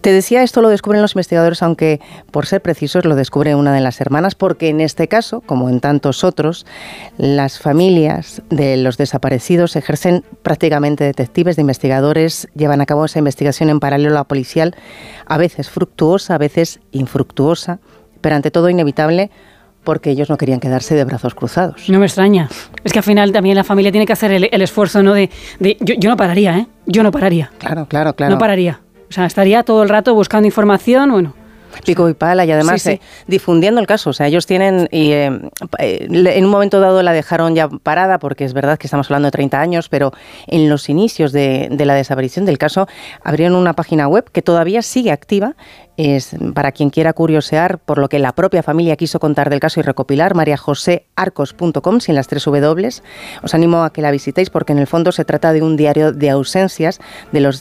Te decía, esto lo descubren los investigadores, aunque por ser precisos lo descubre una de las hermanas, porque en este caso, como en tantos otros, las familias de los desaparecidos ejercen prácticamente detectives, de investigadores, llevan a cabo esa investigación en paralelo a la policial, a veces fructuosa, a veces infructuosa, pero ante todo inevitable, porque ellos no querían quedarse de brazos cruzados. No me extraña. Es que al final también la familia tiene que hacer el esfuerzo, ¿no? Yo no pararía, ¿eh? Yo no pararía. Claro. No pararía. O sea, estaría todo el rato buscando información, bueno. Pico y pala, y además sí. Difundiendo el caso. O sea, ellos tienen, en un momento dado la dejaron ya parada, porque es verdad que estamos hablando de 30 años, pero en los inicios de la desaparición del caso abrieron una página web que todavía sigue activa. Es para quien quiera curiosear por lo que la propia familia quiso contar del caso y recopilar, mariajosearcos.com, sin las 3 W. Os animo a que la visitéis, porque en el fondo se trata de un diario de ausencias de los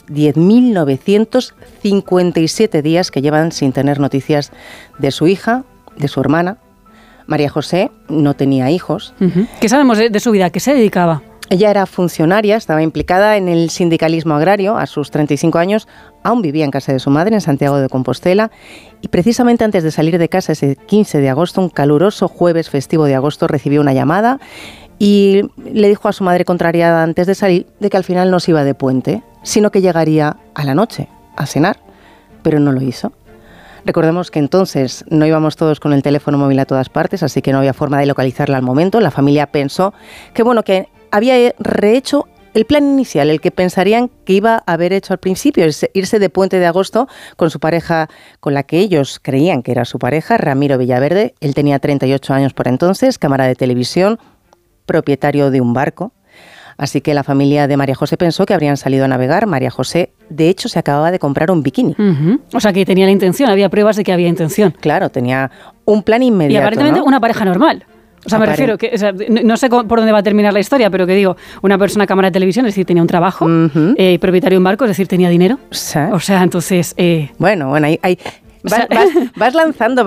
10.957 días que llevan sin tener noticias de su hija, de su hermana. María José no tenía hijos. ¿Qué sabemos de su vida? ¿A qué se dedicaba? Ella era funcionaria, estaba implicada en el sindicalismo agrario. A sus 35 años aún vivía en casa de su madre, en Santiago de Compostela, y precisamente antes de salir de casa, ese 15 de agosto, un caluroso jueves festivo de agosto, recibió una llamada y le dijo a su madre, contrariada antes de salir, de que al final no se iba de puente, sino que llegaría a la noche a cenar, pero no lo hizo. Recordemos que entonces no íbamos todos con el teléfono móvil a todas partes, así que no había forma de localizarla al momento. La familia pensó que había rehecho el plan inicial, el que pensarían que iba a haber hecho al principio, es irse de puente de agosto con su pareja, con la que ellos creían que era su pareja, Ramiro Villaverde. Él tenía 38 años por entonces, cámara de televisión, propietario de un barco. Así que la familia de María José pensó que habrían salido a navegar. María José, de hecho, se acababa de comprar un bikini. O sea, que tenía la intención, había pruebas de que había intención. Claro, tenía un plan inmediato. Y aparentemente, ¿no?, una pareja normal. O sea, me refiero, que, o sea, no sé por dónde va a terminar la historia, pero que digo, una persona cámara de televisión, es decir, tenía un trabajo, propietario de un barco, es decir, tenía dinero. Sí. O sea, entonces... Bueno, ahí vas lanzando,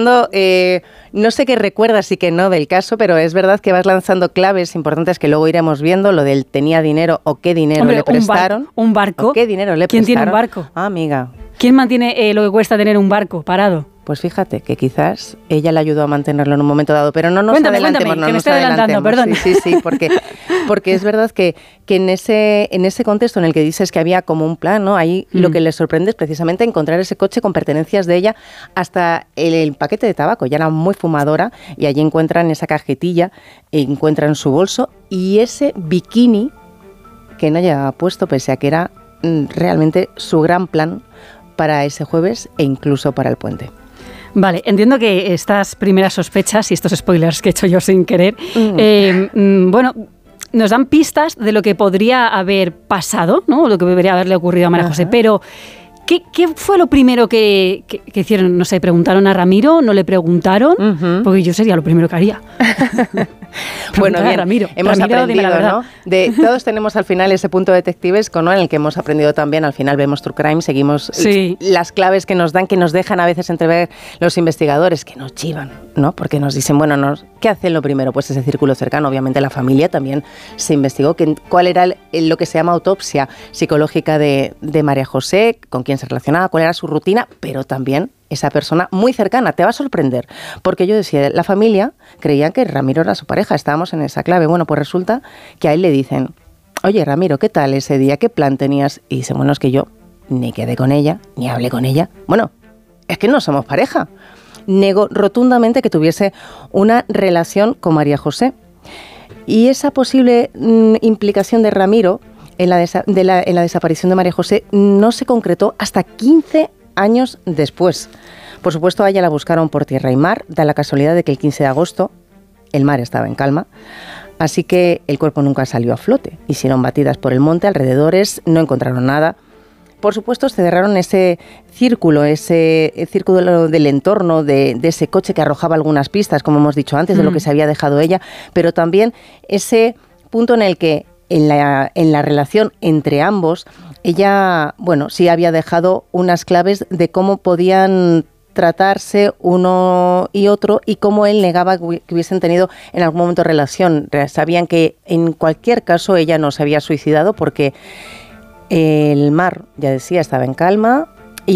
no sé qué recuerdas y qué no del caso, pero es verdad que vas lanzando claves importantes que luego iremos viendo, lo del tenía dinero o qué dinero le prestaron. Un barco. ¿O qué dinero le prestaron? ¿Quién tiene un barco? Ah, amiga. ¿Quién mantiene lo que cuesta tener un barco parado? Pues fíjate que quizás ella le ayudó a mantenerlo en un momento dado, pero no nos adelantemos. Cuéntame, que me estoy adelantando, perdón. Sí, porque es verdad que en ese contexto en el que dices que había como un plan, ¿no? Ahí lo que les sorprende es precisamente encontrar ese coche con pertenencias de ella, hasta el paquete de tabaco. Ya era muy fumadora y allí encuentran esa cajetilla, encuentran su bolso y ese bikini que no llevaba puesto, pese a que era realmente su gran plan para ese jueves e incluso para el puente. Vale, entiendo que estas primeras sospechas y estos spoilers que he hecho yo sin querer, nos dan pistas de lo que podría haber pasado, ¿no? Lo que debería haberle ocurrido a María José, pero ¿qué fue lo primero que hicieron? No sé, ¿preguntaron a Ramiro? ¿No le preguntaron? Porque yo sería lo primero que haría. Bueno, bien, Ramiro, hemos aprendido, la verdad, ¿no? Todos tenemos al final ese punto detectivesco, ¿no?, en el que hemos aprendido también. Al final vemos True Crime, seguimos las claves que nos dan, que nos dejan a veces entrever los investigadores, que nos chivan, ¿no? Porque nos dicen, ¿qué hacen lo primero? Pues ese círculo cercano. Obviamente la familia también se investigó cuál era lo que se llama autopsia psicológica de María José, con quién se relacionaba, cuál era su rutina, pero también esa persona muy cercana. Te va a sorprender, porque yo decía, la familia creía que Ramiro era su pareja, estábamos en esa clave. Bueno, pues resulta que a él le dicen, oye, Ramiro, ¿qué tal ese día? ¿Qué plan tenías? Y dice, es que yo ni quedé con ella, ni hablé con ella. Es que no somos pareja. Negó rotundamente que tuviese una relación con María José. Y esa posible implicación de Ramiro en la desaparición de María José no se concretó hasta 15 años después. Por supuesto, a ella la buscaron por tierra y mar. Da la casualidad de que el 15 de agosto el mar estaba en calma, así que el cuerpo nunca salió a flote. Hicieron batidas por el monte, alrededores, no encontraron nada. Por supuesto, se cerraron ese círculo del entorno de ese coche que arrojaba algunas pistas, como hemos dicho antes, de lo que se había dejado ella, pero también ese punto en el que en la relación entre ambos, ella, sí había dejado unas claves de cómo podían tratarse uno y otro y cómo él negaba que hubiesen tenido en algún momento relación. Sabían que en cualquier caso ella no se había suicidado porque el mar, ya decía, estaba en calma,